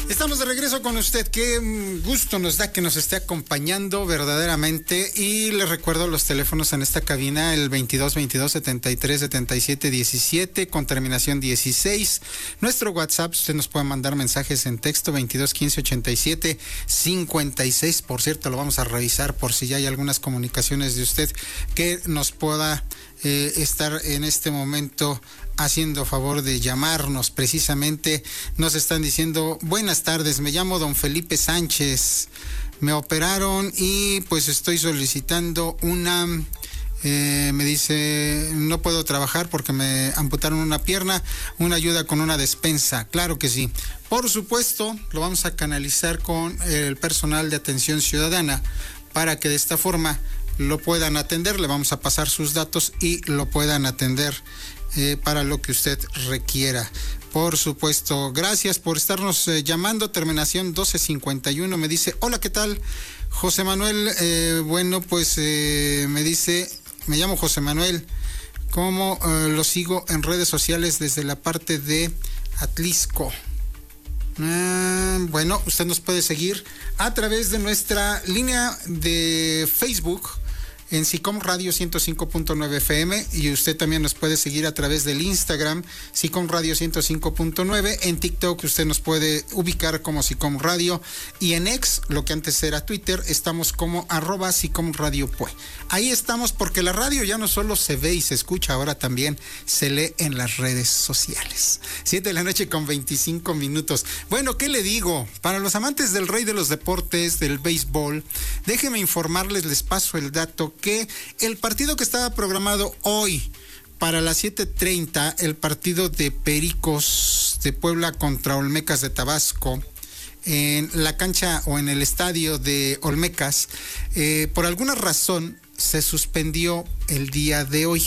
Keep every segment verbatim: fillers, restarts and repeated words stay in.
Estamos de regreso con usted. Qué gusto nos da que nos esté acompañando verdaderamente. Y les recuerdo los teléfonos en esta cabina: el veintidós veintidós setenta y tres setenta y siete diecisiete con terminación dieciséis. Nuestro WhatsApp, usted nos puede mandar mensajes en texto: veintidós quince ochenta y siete cincuenta y seis. Por cierto, lo vamos a revisar por si ya hay algunas comunicaciones de usted que nos pueda eh, estar en este momento haciendo favor de llamarnos. Precisamente nos están diciendo: buenas tardes, me llamo don Felipe Sánchez, me operaron y pues estoy solicitando una, eh, me dice, no puedo trabajar porque me amputaron una pierna, una ayuda con una despensa. Claro que sí, por supuesto, lo vamos a canalizar con el personal de atención ciudadana para que de esta forma lo puedan atender. Le vamos a pasar sus datos y lo puedan atender Eh, para lo que usted requiera. Por supuesto, gracias por estarnos eh, llamando. Terminación doce cincuenta y uno me dice: hola, ¿qué tal? José Manuel, eh, bueno, pues eh, me dice, me llamo José Manuel, ¿cómo eh, lo sigo en redes sociales desde la parte de Atlisco? Eh, bueno, usted nos puede seguir a través de nuestra línea de Facebook en SICOM Radio ciento cinco punto nueve F M, y usted también nos puede seguir a través del Instagram SICOM Radio ciento cinco punto nueve. En TikTok usted nos puede ubicar como SICOM Radio, y en X, lo que antes era Twitter, estamos como arroba SICOM Radio Pue. Ahí estamos, porque la radio ya no solo se ve y se escucha, ahora también se lee en las redes sociales. siete de la noche con veinticinco minutos. Bueno, ¿qué le digo? Para los amantes del rey de los deportes, del béisbol, déjenme informarles, les paso el dato, que el partido que estaba programado hoy para las siete treinta, el partido de Pericos de Puebla contra Olmecas de Tabasco, en la cancha o en el estadio de Olmecas, eh, por alguna razón se suspendió el día de hoy.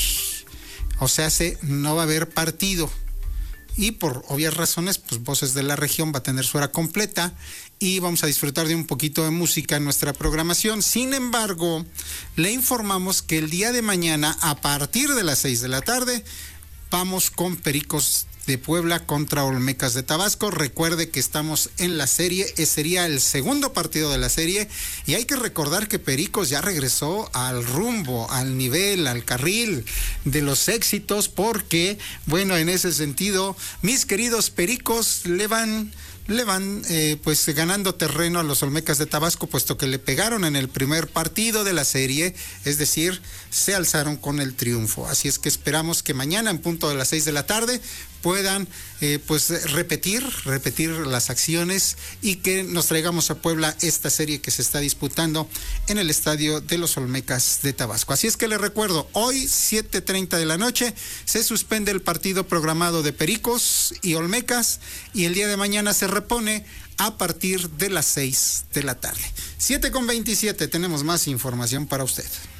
O sea, se, no va a haber partido. Y por obvias razones, pues Voces de la Región va a tener su hora completa y vamos a disfrutar de un poquito de música en nuestra programación. Sin embargo, le informamos que el día de mañana, a partir de las seis de la tarde, vamos con Pericos de Puebla contra Olmecas de Tabasco. Recuerde que estamos en la serie, ese sería el segundo partido de la serie, y hay que recordar que Pericos ya regresó al rumbo, al nivel, al carril de los éxitos, porque, bueno, en ese sentido, mis queridos Pericos le van... le van eh, pues ganando terreno a los Olmecas de Tabasco, puesto que le pegaron en el primer partido de la serie, es decir, se alzaron con el triunfo. Así es que esperamos que mañana en punto de las seis de la tarde puedan eh, pues repetir, repetir las acciones y que nos traigamos a Puebla esta serie que se está disputando en el estadio de los Olmecas de Tabasco. Así es que les recuerdo, hoy siete treinta de la noche se suspende el partido programado de Pericos y Olmecas, y el día de mañana se repone a partir de las seis de la tarde. siete con veintisiete, tenemos más información para usted.